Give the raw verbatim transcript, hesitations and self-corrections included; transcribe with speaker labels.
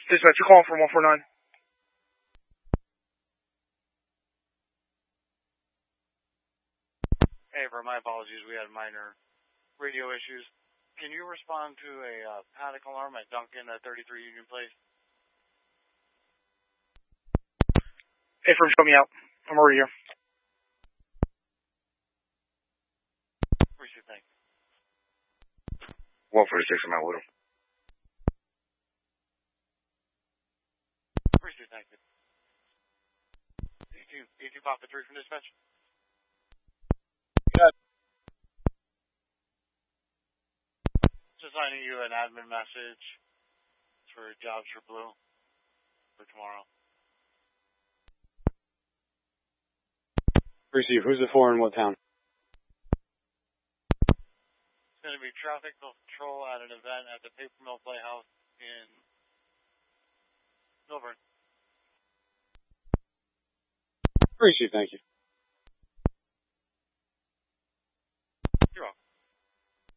Speaker 1: Dispatch, you're calling for one four nine.
Speaker 2: Hey, for my apologies, we had minor radio issues. Can you respond to a uh, panic alarm at Duncan at thirty-three Union Place?
Speaker 1: Hey, firm, show me out. I'm already here.
Speaker 2: Appreciate it, thank you.
Speaker 3: one forty-six, I'm out with him.
Speaker 2: Appreciate it, thank you. eighteen, eighteen Papa three from dispatch.
Speaker 1: Yeah.
Speaker 2: Just signing you an admin message for jobs for Blue for tomorrow.
Speaker 4: Receive. Who's the four in what town?
Speaker 2: It's going to be traffic control at an event at the Paper Mill Playhouse in Milburn.
Speaker 4: Receive. Thank you.